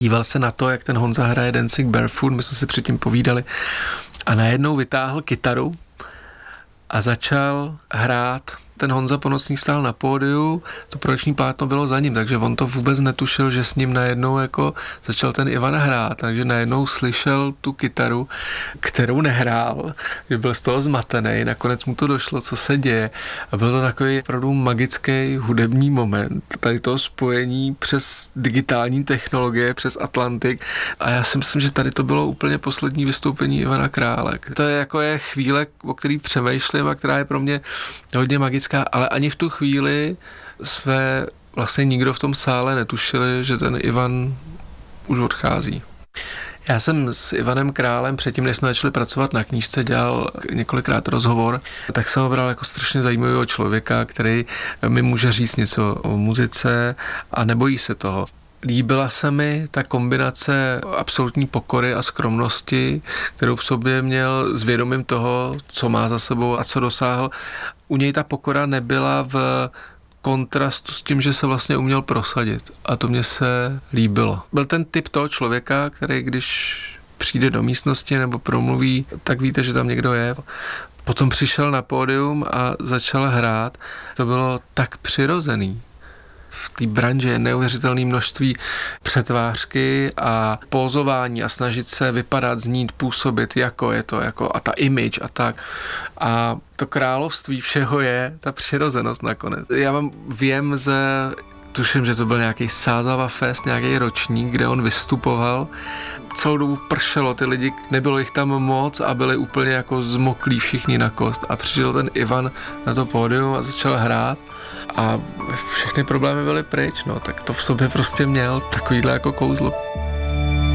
díval se na to, jak ten Honza hraje Dancing Barefoot, my jsme si předtím povídali, a najednou vytáhl kytaru a začal hrát. Ten Honza po nocních stál na pódiu, to projekční plátno bylo za ním, takže on to vůbec netušil, že s ním najednou jako začal ten Ivan hrát, takže najednou slyšel tu kytaru, kterou nehrál, že byl z toho zmatený, nakonec mu to došlo, co se děje, a byl to takový opravdu magický hudební moment, tady toho spojení přes digitální technologie, přes Atlantik, a já si myslím, že tady to bylo úplně poslední vystoupení Ivana Krále. To je jako je chvíle, o který přemýšlím a která je pro mě hodně magická, ale ani v tu chvíli jsme vlastně nikdo v tom sále netušili, že ten Ivan už odchází. Já jsem s Ivanem Králem předtím, než jsme začali pracovat na knížce, dělal několikrát rozhovor, tak jsem ho bral jako strašně zajímavého člověka, který mi může říct něco o muzice a nebojí se toho. Líbila se mi ta kombinace absolutní pokory a skromnosti, kterou v sobě měl s vědomím toho, co má za sebou a co dosáhl. U něj ta pokora nebyla v kontrastu s tím, že se vlastně uměl prosadit. A to mě se líbilo. Byl ten typ toho člověka, který když přijde do místnosti nebo promluví, tak víte, že tam někdo je. Potom přišel na pódium a začal hrát. To bylo tak přirozený. V té branži je neuvěřitelné množství přetvářky a pózování a snažit se vypadat, znít, působit, jako je to, jako a ta image a tak. A to království všeho je ta přirozenost nakonec. Já mám věm tuším, že to byl nějaký Sázava Fest, nějaký ročník, kde on vystupoval. Celou dobu pršelo, ty lidi, nebylo jich tam moc a byli úplně jako zmoklí všichni na kost. A přišel ten Ivan na to pódium a začal hrát. A všechny problémy byly pryč, no, tak to v sobě prostě měl takovýhle jako kouzlo.